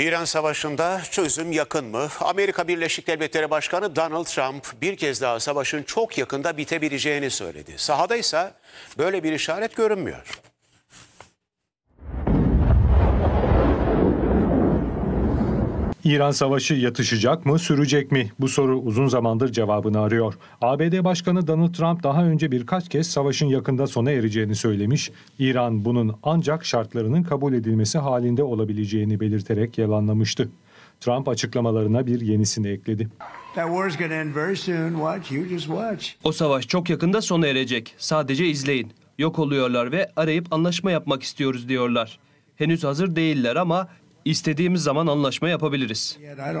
İran Savaşı'nda çözüm yakın mı? Amerika Birleşik Devletleri Başkanı Donald Trump bir kez daha savaşın çok yakında bitebileceğini söyledi. Sahada ise böyle bir işaret görünmüyor. İran savaşı yatışacak mı, sürecek mi? Bu soru uzun zamandır cevabını arıyor. ABD Başkanı Donald Trump daha önce birkaç kez savaşın yakında sona ereceğini söylemiş. İran bunun ancak şartlarının kabul edilmesi halinde olabileceğini belirterek yalanlamıştı. Trump açıklamalarına bir yenisini ekledi. O savaş çok yakında sona erecek. Sadece izleyin. Yok oluyorlar ve arayıp anlaşma yapmak istiyoruz diyorlar. Henüz hazır değiller ama İstediğimiz zaman anlaşma yapabiliriz.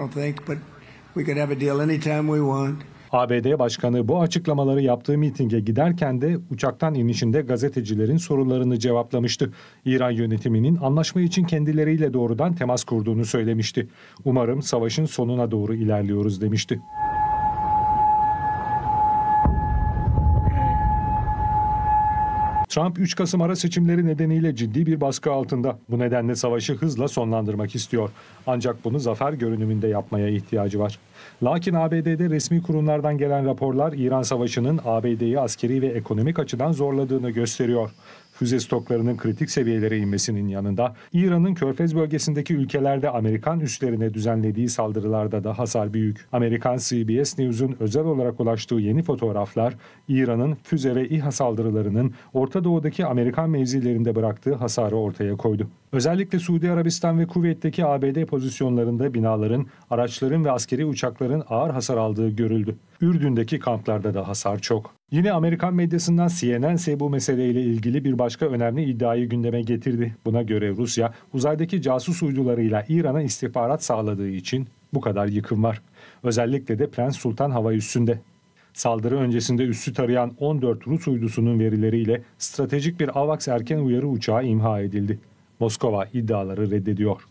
ABD Başkanı bu açıklamaları yaptığı mitinge giderken de uçaktan inişinde gazetecilerin sorularını cevaplamıştı. İran yönetiminin anlaşma için kendileriyle doğrudan temas kurduğunu söylemişti. Umarım savaşın sonuna doğru ilerliyoruz demişti. Trump 3 Kasım ara seçimleri nedeniyle ciddi bir baskı altında. Bu nedenle savaşı hızla sonlandırmak istiyor. Ancak bunu zafer görünümünde yapmaya ihtiyacı var. Lakin ABD'de resmi kurumlardan gelen raporlar İran Savaşı'nın ABD'yi askeri ve ekonomik açıdan zorladığını gösteriyor. Füze stoklarının kritik seviyelere inmesinin yanında İran'ın Körfez bölgesindeki ülkelerde Amerikan üslerine düzenlediği saldırılarda da hasar büyük. Amerikan CBS News'un özel olarak ulaştığı yeni fotoğraflar İran'ın füze ve İHA saldırılarının Orta Doğu'daki Amerikan mevzilerinde bıraktığı hasarı ortaya koydu. Özellikle Suudi Arabistan ve Kuveyt'teki ABD pozisyonlarında binaların, araçların ve askeri uçakların ağır hasar aldığı görüldü. Ürdün'deki kamplarda da hasar çok. Yine Amerikan medyasından CNN ise bu meseleyle ilgili bir başka önemli iddiayı gündeme getirdi. Buna göre Rusya, uzaydaki casus uydularıyla İran'a istihbarat sağladığı için bu kadar yıkım var. Özellikle de Prens Sultan hava üssünde. Saldırı öncesinde üssü tarayan 14 Rus uydusunun verileriyle stratejik bir AVAX erken uyarı uçağı imha edildi. Moskova iddiaları reddediyor.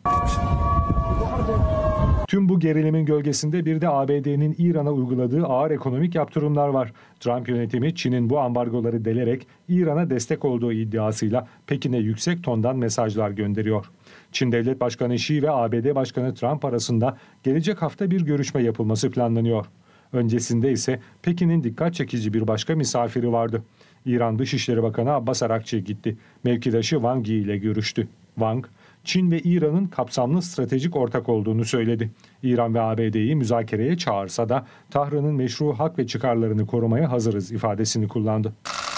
Tüm bu gerilimin gölgesinde bir de ABD'nin İran'a uyguladığı ağır ekonomik yaptırımlar var. Trump yönetimi Çin'in bu ambargoları delerek İran'a destek olduğu iddiasıyla Pekin'e yüksek tondan mesajlar gönderiyor. Çin Devlet Başkanı Xi ve ABD Başkanı Trump arasında gelecek hafta bir görüşme yapılması planlanıyor. Öncesinde ise Pekin'in dikkat çekici bir başka misafiri vardı. İran Dışişleri Bakanı Abbas Arakçı gitti. Mevkidaşı Wang Yi ile görüştü. Wang, Çin ve İran'ın kapsamlı stratejik ortak olduğunu söyledi. İran ve ABD'yi müzakereye çağırsa da Tahran'ın meşru hak ve çıkarlarını korumaya hazırız ifadesini kullandı.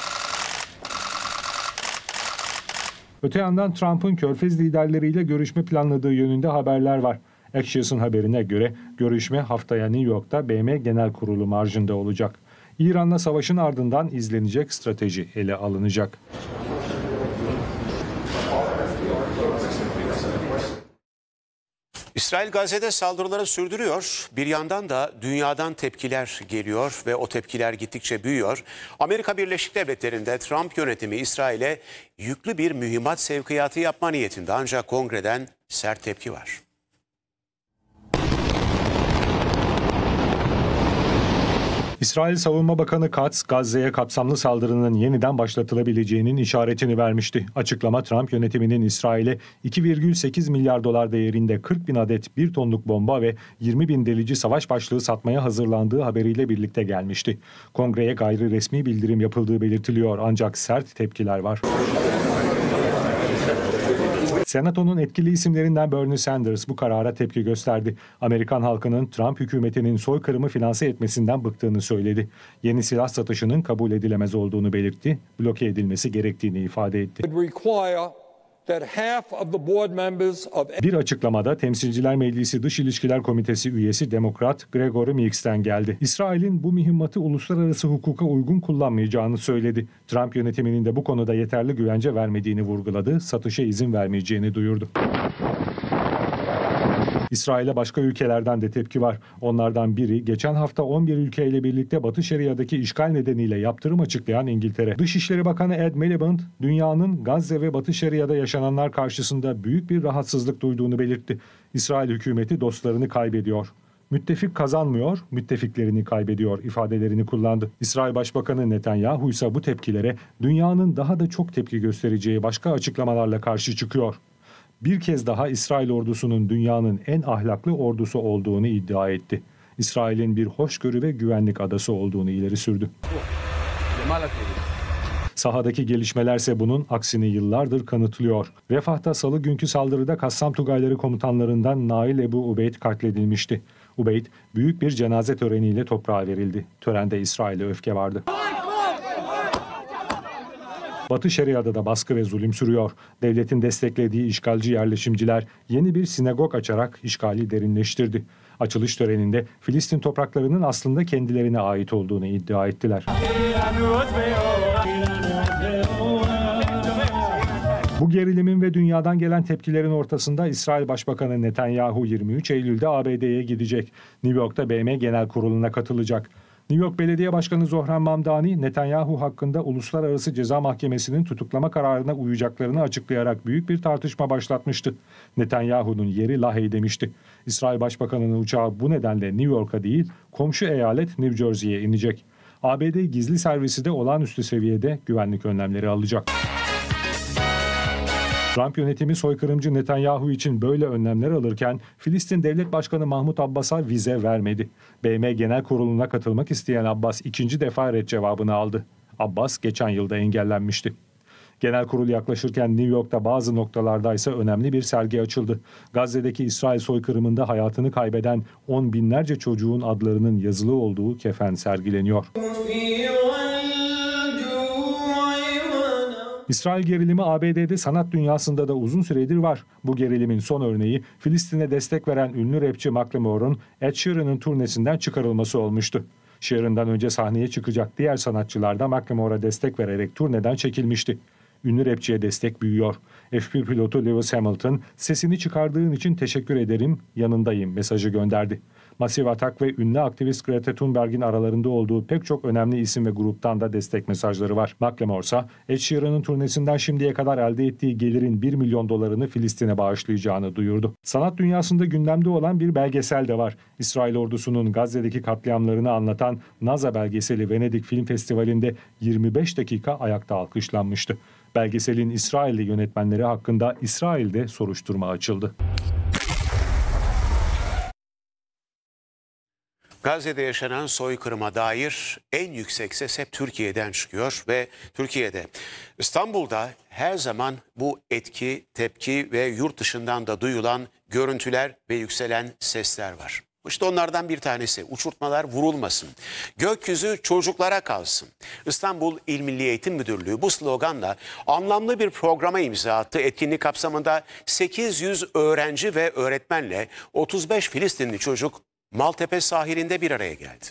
Öte yandan Trump'ın Körfez liderleriyle görüşme planladığı yönünde haberler var. Axios'un haberine göre görüşme haftaya New York'ta BM Genel Kurulu marjında olacak. İran'la savaşın ardından izlenecek strateji ele alınacak. İsrail Gazze'de saldırıları sürdürüyor. Bir yandan da dünyadan tepkiler geliyor ve o tepkiler gittikçe büyüyor. Amerika Birleşik Devletleri'nde Trump yönetimi İsrail'e yüklü bir mühimmat sevkiyatı yapma niyetinde, ancak kongreden sert tepki var. İsrail Savunma Bakanı Katz, Gazze'ye kapsamlı saldırının yeniden başlatılabileceğinin işaretini vermişti. Açıklama Trump yönetiminin İsrail'e 2,8 milyar dolar değerinde 40 bin adet 1 tonluk bomba ve 20 bin delici savaş başlığı satmaya hazırlandığı haberiyle birlikte gelmişti. Kongreye gayri resmi bildirim yapıldığı belirtiliyor ancak sert tepkiler var. Senato'nun etkili isimlerinden Bernie Sanders bu karara tepki gösterdi. Amerikan halkının Trump hükümetinin soykırımı finanse etmesinden bıktığını söyledi. Yeni silah satışının kabul edilemez olduğunu belirtti, bloke edilmesi gerektiğini ifade etti. Bir açıklamada Temsilciler Meclisi Dış İlişkiler Komitesi üyesi Demokrat Gregory Meeks'ten geldi. İsrail'in bu mühimmatı uluslararası hukuka uygun kullanmayacağını söyledi. Trump yönetiminin de bu konuda yeterli güvence vermediğini vurguladı, satışa izin vermeyeceğini duyurdu. İsrail'e başka ülkelerden de tepki var. Onlardan biri geçen hafta 11 ülkeyle birlikte Batı Şeria'daki işgal nedeniyle yaptırım açıklayan İngiltere. Dışişleri Bakanı Ed Miliband, dünyanın Gazze ve Batı Şeria'da yaşananlar karşısında büyük bir rahatsızlık duyduğunu belirtti. İsrail hükümeti dostlarını kaybediyor. Müttefik kazanmıyor, müttefiklerini kaybediyor ifadelerini kullandı. İsrail Başbakanı Netanyahu ise bu tepkilere dünyanın daha da çok tepki göstereceği başka açıklamalarla karşı çıkıyor. bir kez daha İsrail ordusunun dünyanın en ahlaklı ordusu olduğunu iddia etti. İsrail'in bir hoşgörü ve güvenlik adası olduğunu ileri sürdü. Sahadaki gelişmelerse bunun aksini yıllardır kanıtlıyor. Refah'ta salı günkü saldırıda Kassam Tugayları komutanlarından Nail Ebu Ubeyd katledilmişti. Ubeyd büyük bir cenaze töreniyle toprağa verildi. Törende İsrail'e öfke vardı. Batı Şeria'da da baskı ve zulüm sürüyor. Devletin desteklediği işgalci yerleşimciler yeni bir sinagog açarak işgali derinleştirdi. Açılış töreninde Filistin topraklarının aslında kendilerine ait olduğunu iddia ettiler. Bu gerilimin ve dünyadan gelen tepkilerin ortasında İsrail Başbakanı Netanyahu 23 Eylül'de ABD'ye gidecek. New York'ta BM Genel Kurulu'na katılacak. New York Belediye Başkanı Zohran Mamdani, Netanyahu hakkında Uluslararası Ceza Mahkemesi'nin tutuklama kararına uyacaklarını açıklayarak büyük bir tartışma başlatmıştı. Netanyahu'nun yeri Lahey demişti. İsrail Başbakanı'nın uçağı bu nedenle New York'a değil, komşu eyalet New Jersey'ye inecek. ABD gizli servisi de olağanüstü seviyede güvenlik önlemleri alacak. Trump yönetimi soykırımcı Netanyahu için böyle önlemler alırken Filistin Devlet Başkanı Mahmut Abbas'a vize vermedi. BM Genel Kurulu'na katılmak isteyen Abbas ikinci defa ret cevabını aldı. Abbas geçen yılda engellenmişti. Genel kurul yaklaşırken New York'ta bazı noktalarda ise önemli bir sergi açıldı. Gazze'deki İsrail soykırımında hayatını kaybeden on binlerce çocuğun adlarının yazılı olduğu kefen sergileniyor. İsrail gerilimi ABD'de sanat dünyasında da uzun süredir var. Bu gerilimin son örneği Filistin'e destek veren ünlü rapçi Macklemore'un Ed Sheeran'ın turnesinden çıkarılması olmuştu. Sheeran'dan önce sahneye çıkacak diğer sanatçılar da Macklemore'a destek vererek turneden çekilmişti. Ünlü rapçiye destek büyüyor. F1 pilotu Lewis Hamilton, "Sesini çıkardığın için teşekkür ederim, yanındayım" mesajı gönderdi. Massive Attack ve ünlü aktivist Greta Thunberg'in aralarında olduğu pek çok önemli isim ve gruptan da destek mesajları var. Macklemore ise Ed Sheeran'ın turnesinden şimdiye kadar elde ettiği gelirin $1 milyon Filistin'e bağışlayacağını duyurdu. Sanat dünyasında gündemde olan bir belgesel de var. İsrail ordusunun Gazze'deki katliamlarını anlatan Naza belgeseli Venedik Film Festivali'nde 25 dakika ayakta alkışlanmıştı. Belgeselin İsrailli yönetmenleri hakkında İsrail'de soruşturma açıldı. Gazze'de yaşanan soykırıma dair en yüksek ses hep Türkiye'den çıkıyor ve Türkiye'de, İstanbul'da her zaman bu etki, tepki ve yurt dışından da duyulan görüntüler ve yükselen sesler var. İşte onlardan bir tanesi, uçurtmalar vurulmasın, gökyüzü çocuklara kalsın. İstanbul İl Milli Eğitim Müdürlüğü bu sloganla anlamlı bir programa imza attı. Etkinlik kapsamında 800 öğrenci ve öğretmenle 35 Filistinli çocuk Maltepe sahilinde bir araya geldi.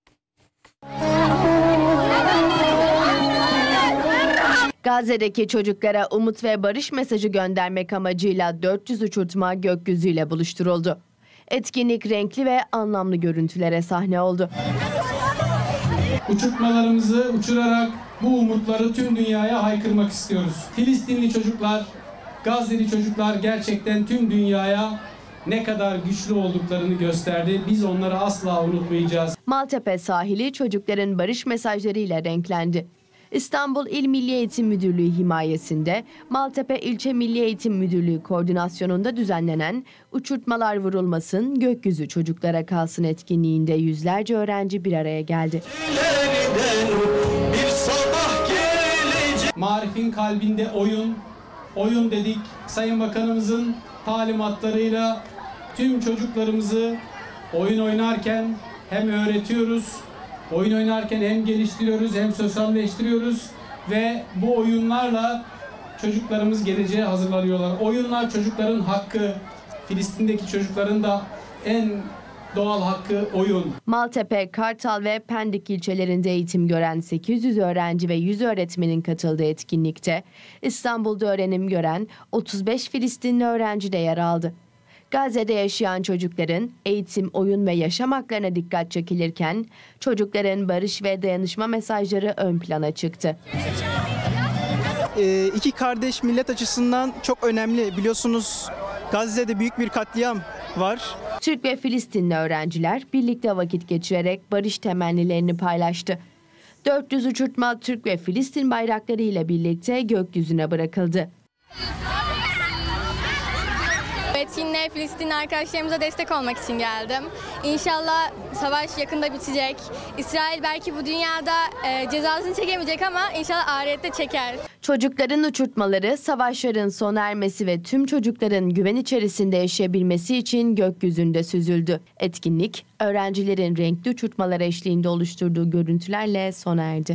Gazze'deki çocuklara umut ve barış mesajı göndermek amacıyla 400 uçurtma gökyüzüyle buluşturuldu. Etkinlik renkli ve anlamlı görüntülere sahne oldu. Uçurtmalarımızı uçurarak bu umutları tüm dünyaya haykırmak istiyoruz. Filistinli çocuklar, Gazze'li çocuklar gerçekten tüm dünyaya ne kadar güçlü olduklarını gösterdi. Biz onları asla unutmayacağız. Maltepe sahili çocukların barış mesajlarıyla renklendi. İstanbul İl Milli Eğitim Müdürlüğü himayesinde Maltepe İlçe Milli Eğitim Müdürlüğü koordinasyonunda düzenlenen Uçurtmalar Vurulmasın, Gökyüzü Çocuklara Kalsın etkinliğinde yüzlerce öğrenci bir araya geldi. Marif'in kalbinde oyun dedik. Sayın Bakanımızın talimatlarıyla tüm çocuklarımızı oyun oynarken hem öğretiyoruz, oyun oynarken hem geliştiriyoruz hem sosyalleştiriyoruz ve bu oyunlarla çocuklarımız geleceğe hazırlanıyorlar. Oyunlar çocukların hakkı, Filistin'deki çocukların da en doğal hakkı oyun. Maltepe, Kartal ve Pendik ilçelerinde eğitim gören 800 öğrenci ve 100 öğretmenin katıldığı etkinlikte İstanbul'da öğrenim gören 35 Filistinli öğrenci de yer aldı. Gazze'de yaşayan çocukların eğitim, oyun ve yaşam haklarına dikkat çekilirken çocukların barış ve dayanışma mesajları ön plana çıktı. İki kardeş millet açısından çok önemli. Biliyorsunuz Gazze'de büyük bir katliam var. Türk ve Filistinli öğrenciler birlikte vakit geçirerek barış temennilerini paylaştı. 400 uçurtma Türk ve Filistin bayrakları ile birlikte gökyüzüne bırakıldı. etkinliğe Filistinli arkadaşlarımıza destek olmak için geldim. İnşallah savaş yakında bitecek. İsrail belki bu dünyada cezasını çekemeyecek ama inşallah ahirette çeker. Çocukların uçurtmaları, savaşların sona ermesi ve tüm çocukların güven içerisinde yaşayabilmesi için gökyüzünde süzüldü. Etkinlik, öğrencilerin renkli uçurtmalar eşliğinde oluşturduğu görüntülerle sona erdi.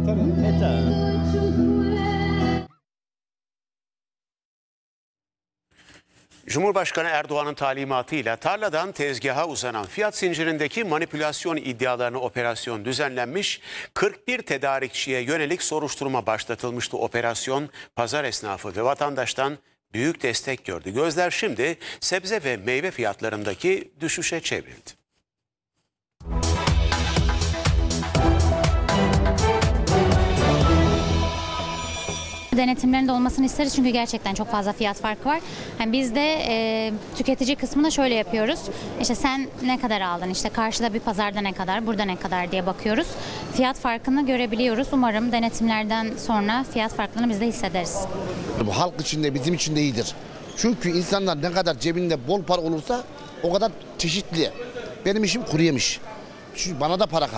Cumhurbaşkanı Erdoğan'ın talimatıyla tarladan tezgaha uzanan fiyat zincirindeki manipülasyon iddialarına operasyon düzenlenmiş, 41 tedarikçiye yönelik soruşturma başlatılmıştı. Operasyon pazar esnafı ve vatandaştan büyük destek gördü. Gözler şimdi sebze ve meyve fiyatlarındaki düşüşe çevrildi. Denetimlerinde olmasını isteriz çünkü gerçekten çok fazla fiyat farkı var. Yani biz de tüketici kısmında şöyle yapıyoruz. İşte sen ne kadar aldın? İşte karşıda bir pazarda ne kadar, burada ne kadar diye bakıyoruz. Fiyat farkını görebiliyoruz. Umarım denetimlerden sonra fiyat farklarını biz de hissederiz. Bu halk için de bizim için de iyidir. Çünkü insanlar ne kadar cebinde bol para olursa o kadar çeşitli. Benim işim kuru yemiş. Çünkü bana da para